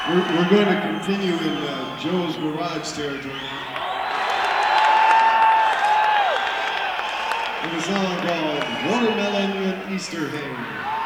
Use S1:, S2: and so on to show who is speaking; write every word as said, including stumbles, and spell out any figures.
S1: We're, we're going to continue in uh, Joe's Garage territory with a song called Watermelon with Easter Hay.